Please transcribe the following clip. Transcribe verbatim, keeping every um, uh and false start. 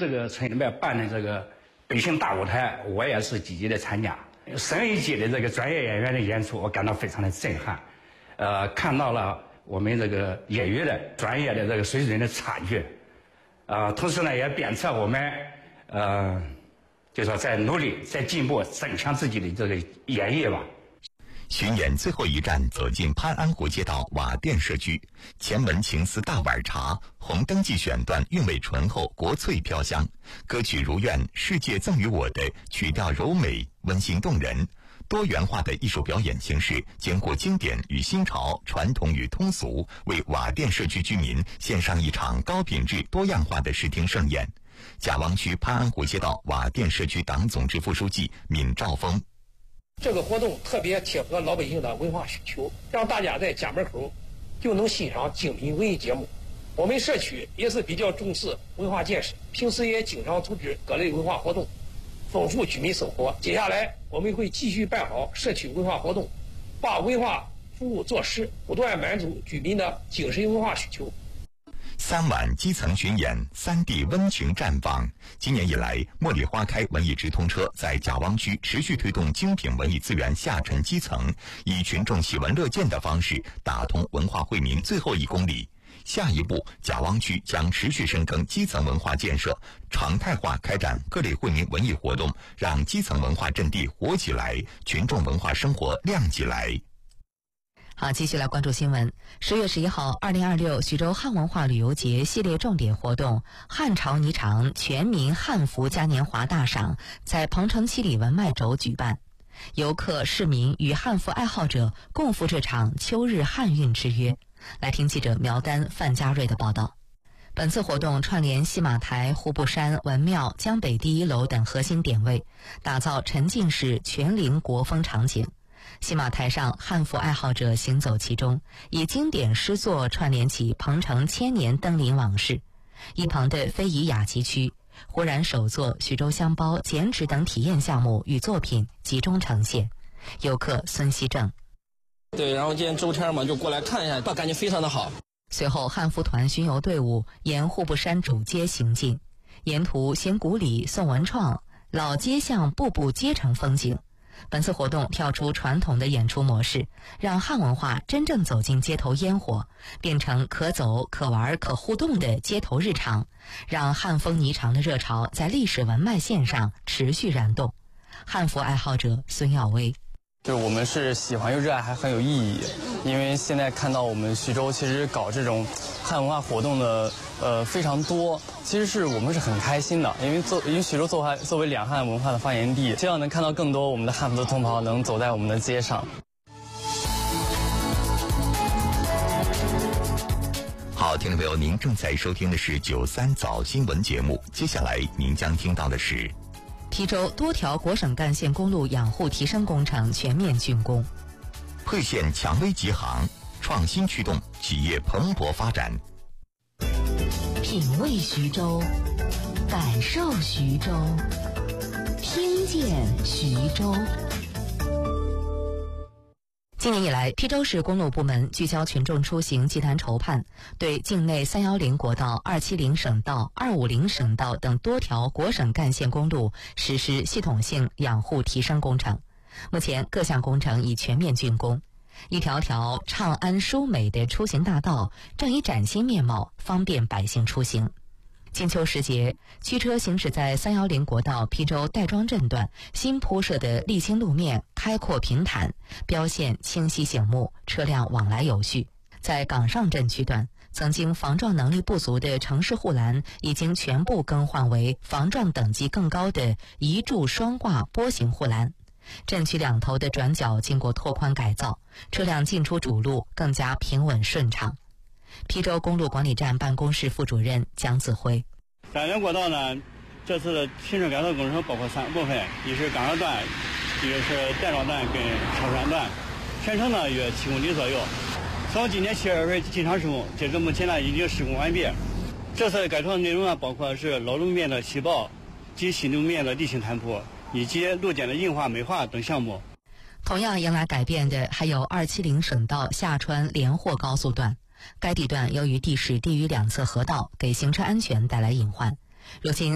这个村里面办的这个北京大舞台，我也是积极的参加。省一级的这个专业演员的演出，我感到非常的震撼。呃，看到了我们这个业余的专业的这个水准的差距。呃，同时呢，也鞭策我们呃，就说在努力、在进步，增强自己的这个演绎吧。 巡演最后一站走进潘安湖街道瓦店社区，前门情思大碗茶，红灯记选段韵味醇厚，国粹飘香。歌曲如愿，世界赠予我的曲调柔美，温馨动人。多元化的艺术表演形式，兼顾经典与新潮，传统与通俗，为瓦店社区居民献上一场高品质、多样化的视听盛宴。贾汪区潘安湖街道瓦店社区党总支副书记闵兆峰。 这个活动特别贴合老百姓的文化需求，让大家在家门口就能欣赏精品文艺节目。我们社区也是比较重视文化建设，平时也经常组织各类文化活动，丰富居民生活。接下来我们会继续办好社区文化活动，把文化服务做实，不断满足居民的精神文化需求。 三晚基层巡演，三地温情绽放。今年以来，茉莉花开文艺直通车在贾汪区持续推动精品文艺资源下沉基层，以群众喜闻乐见的方式打通文化惠民最后一公里。下一步，贾汪区将持续深耕基层文化建设，常态化开展各类惠民文艺活动，让基层文化阵地活起来，群众文化生活亮起来。 好，继续来关注新闻。十月十一号，二零二六徐州汉文化旅游节系列重点活动“汉朝霓裳全民汉服嘉年华大赏”在鹏城七里文脉轴举办，游客、市民与汉服爱好者共赴这场秋日汉韵之约。来听记者苗丹、范家瑞的报道。本次活动串联戏马台、户部山、文庙、江北第一楼等核心点位，打造沉浸式全龄国风场景。戏马台上，汉服爱好者行走其中，以经典诗作串联起鹏城千年登临往事。一旁的非遗雅集区，忽然手作徐州香包、剪纸等体验项目与作品集中呈现。游客孙希正： 对，然后今天周天嘛，就过来看一下，感觉非常的好。 随后，汉服团巡游队伍沿户部山主街行进，沿途行古礼、送文创，老街巷步步皆成风景。本次活动跳出传统的演出模式，让汉文化真正走进街头烟火，变成可走、可玩、可互动的街头日常，让汉风霓裳的热潮在历史文脉线上持续燃动。汉服爱好者孙耀威： 就是我们是喜欢又热爱，还很有意义。因为现在看到我们徐州其实搞这种汉文化活动的呃非常多，其实是我们是很开心的。因为作因为徐州作为作为两汉文化的发源地，希望能看到更多我们的汉服的同胞能走在我们的街上。 好，听众朋友，您正在收听的是九三早新闻节目，接下来您将听到的是。 邳州多条国省干线公路养护提升工程全面竣工， 沛县蔷薇集行，创新驱动企业蓬勃发展。 品味徐州，感受徐州，听见徐州。 今年以来，邳州市公路部门聚焦群众出行祭坛筹判，对境内三一零国道、二七零省道、二五零省道等多条国省干线公路实施系统性养护提升工程。目前各项工程已全面竣工，一条条畅安舒美的出行大道正以崭新面貌方便百姓出行。金秋时节，驱车行驶在三一零国道邳州戴庄镇段，新铺设的沥青路面开阔平坦，标线清晰醒目，车辆往来有序。在岗上镇区段，曾经防撞能力不足的城市护栏已经全部更换为防撞等级更高的一柱双挂波形护栏。镇区两头的转角经过拓宽改造，车辆进出主路更加平稳顺畅。邳州公路管理站办公室副主任蒋子辉： 三元国道呢，这次的新设改造工程包括三部分，一是岗上段，一个是戴庄段跟超山段，全程呢约七公里左右。从今年七月份进场施工，截至目前呢已经施工完毕。这次改造内容呢包括是老路面的细刨及新路面的沥青摊铺，以及路肩的硬化美化等项目。 同样迎来改变的还有二七零省道下川连霍高速段。该地段由于地势低于两侧河道，给行车安全带来隐患。如今